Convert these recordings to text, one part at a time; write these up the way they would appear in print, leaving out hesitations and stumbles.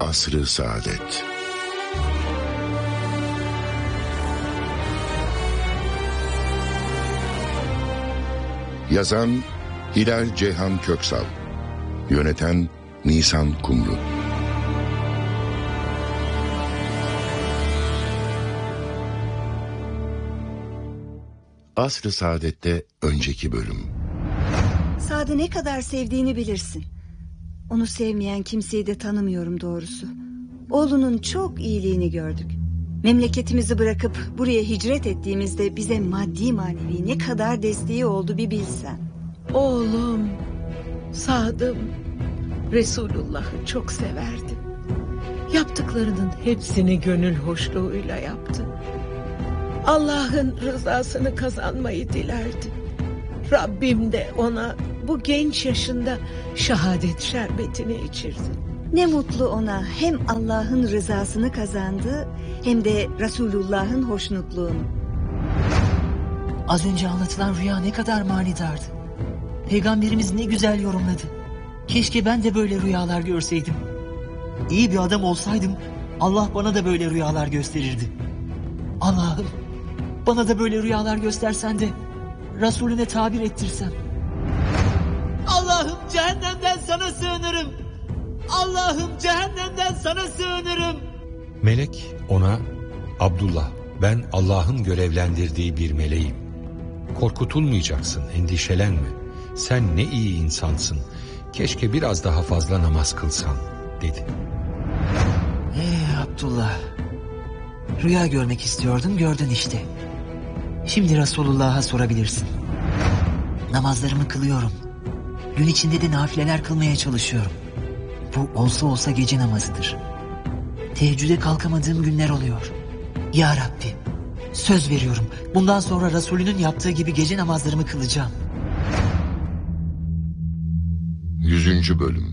Asr-ı Saadet. Yazan Hilal Ceyhan Köksal, yöneten Nisan Kumru. Asr-ı Saadet'te önceki bölüm. Sad'ı ne kadar sevdiğini bilirsin. Onu sevmeyen kimseyi de tanımıyorum doğrusu. Oğlunun çok iyiliğini gördük. Memleketimizi bırakıp buraya hicret ettiğimizde bize maddi manevi ne kadar desteği oldu bir bilsen. Oğlum, Sad'ım, Resulullah'ı çok severdi. Yaptıklarının hepsini gönül hoşluğuyla yaptı. Allah'ın rızasını kazanmayı dilerdi. Rabbim de ona bu genç yaşında şehadet şerbetini içirdi. Ne mutlu ona, hem Allah'ın rızasını kazandı hem de Resulullah'ın hoşnutluğunu. Az önce anlatılan rüya ne kadar manidardı. Peygamberimiz ne güzel yorumladı. Keşke ben de böyle rüyalar görseydim. İyi bir adam olsaydım Allah bana da böyle rüyalar gösterirdi. Allah'ım, bana da böyle rüyalar göstersen de Resulüne tabir ettirsem. Allah'ım, cehennemden sana sığınırım. Allah'ım, cehennemden sana sığınırım. Melek ona, Abdullah, ben Allah'ın görevlendirdiği bir meleğim. Korkutulmayacaksın, endişelenme. Sen ne iyi insansın. Keşke biraz daha fazla namaz kılsan, dedi. Abdullah, rüya görmek istiyordun, gördün işte. Şimdi Resulullah'a sorabilirsin. Namazlarımı kılıyorum. Gün içinde de nafileler kılmaya çalışıyorum. Bu olsa olsa gece namazıdır. Teheccüde kalkamadığım günler oluyor. Ya Rabbi, söz veriyorum, bundan sonra Resulünün yaptığı gibi gece namazlarımı kılacağım. 100. Bölüm.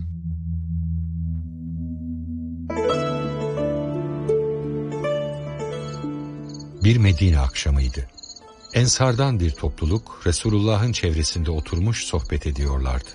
Bir Medine akşamıydı. Ensardan bir topluluk Resulullah'ın çevresinde oturmuş sohbet ediyorlardı.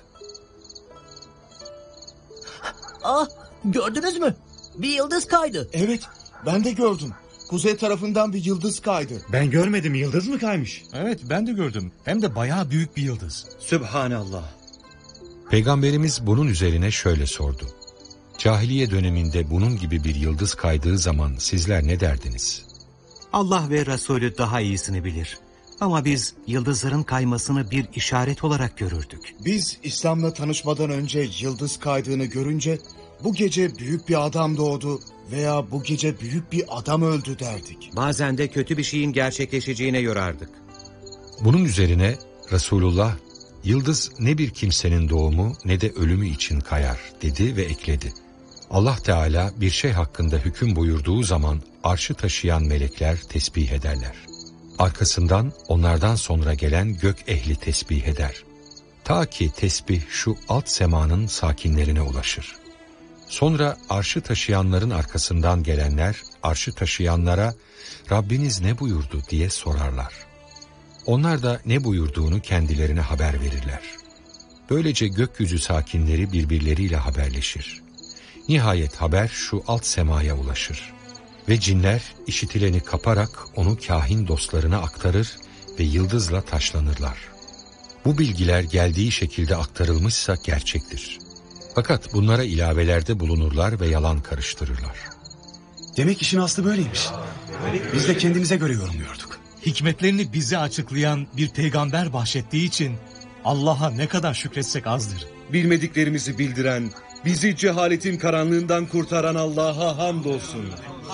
Gördünüz mü? Bir yıldız kaydı. Evet, ben de gördüm. Kuzey tarafından bir yıldız kaydı. Ben görmedim, yıldız mı kaymış? Evet, ben de gördüm. Hem de bayağı büyük bir yıldız. Sübhanallah. Peygamberimiz bunun üzerine şöyle sordu. Cahiliye döneminde bunun gibi bir yıldız kaydığı zaman sizler ne derdiniz? Allah ve Resulü daha iyisini bilir. Ama biz yıldızların kaymasını bir işaret olarak görürdük. Biz İslam'la tanışmadan önce yıldız kaydığını görünce bu gece büyük bir adam doğdu veya bu gece büyük bir adam öldü derdik. Bazen de kötü bir şeyin gerçekleşeceğine yorardık. Bunun üzerine Resulullah, yıldız ne bir kimsenin doğumu ne de ölümü için kayar, dedi ve ekledi. Allah Teala bir şey hakkında hüküm buyurduğu zaman arşı taşıyan melekler tesbih ederler. Arkasından onlardan sonra gelen gök ehli tesbih eder. Ta ki tesbih şu alt semanın sakinlerine ulaşır. Sonra arşı taşıyanların arkasından gelenler arşı taşıyanlara Rabbiniz ne buyurdu diye sorarlar. Onlar da ne buyurduğunu kendilerine haber verirler. Böylece gökyüzü sakinleri birbirleriyle haberleşir. Nihayet haber şu alt semaya ulaşır. Ve cinler işitileni kaparak onu kahin dostlarına aktarır ve yıldızla taşlanırlar. Bu bilgiler geldiği şekilde aktarılmışsa gerçektir. Fakat bunlara ilavelerde bulunurlar ve yalan karıştırırlar. Demek işin aslı böyleymiş. Biz de kendimize göre yorumluyorduk. Hikmetlerini bize açıklayan bir peygamber bahşettiği için Allah'a ne kadar şükretsek azdır. Bilmediklerimizi bildiren, bizi cehaletin karanlığından kurtaran Allah'a hamdolsun.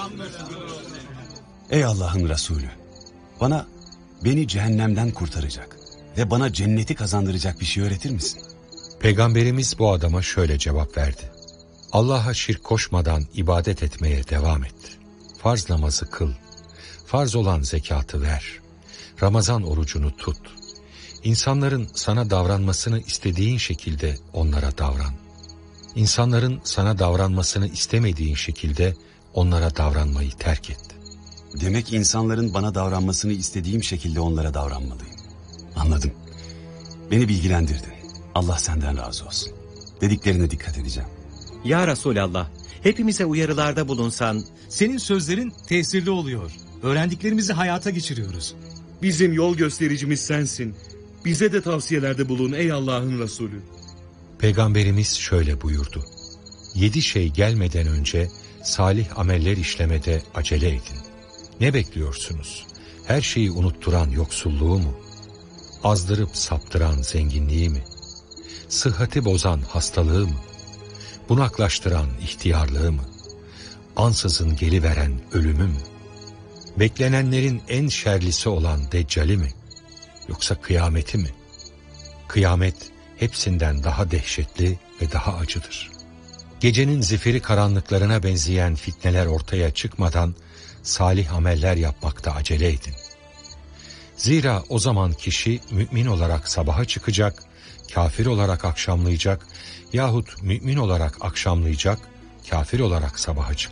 Ey Allah'ın Resulü, beni cehennemden kurtaracak ve bana cenneti kazandıracak bir şey öğretir misin? Peygamberimiz bu adama şöyle cevap verdi. Allah'a şirk koşmadan ibadet etmeye devam et. Farz namazı kıl. Farz olan zekatı ver. Ramazan orucunu tut. İnsanların sana davranmasını istediğin şekilde onlara davran. İnsanların sana davranmasını istemediğin şekilde onlara davranmayı terk et. Demek insanların bana davranmasını istediğim şekilde onlara davranmalıyım. Anladım. Beni bilgilendirdin. Allah senden razı olsun. Dediklerine dikkat edeceğim. Ya Resulallah, hepimize uyarılarda bulunsan. Senin sözlerin tesirli oluyor. Öğrendiklerimizi hayata geçiriyoruz. Bizim yol göstericimiz sensin. Bize de tavsiyelerde bulun ey Allah'ın Resulü. Peygamberimiz şöyle buyurdu. 7 şey gelmeden önce salih ameller işlemede acele edin. Ne bekliyorsunuz? Her şeyi unutturan yoksulluğu mu? Azdırıp saptıran zenginliği mi? Sıhhati bozan hastalığı mı? Bunaklaştıran ihtiyarlığı mı? Ansızın geliveren ölümü mü? Beklenenlerin en şerlisi olan Deccali mi? Yoksa kıyameti mi? Kıyamet hepsinden daha dehşetli ve daha acıdır. Gecenin zifiri karanlıklarına benzeyen fitneler ortaya çıkmadan salih ameller yapmakta acele edin. Zira o zaman kişi mümin olarak sabaha çıkacak, kafir olarak akşamlayacak yahut mümin olarak akşamlayacak, kafir olarak sabaha çıkacak.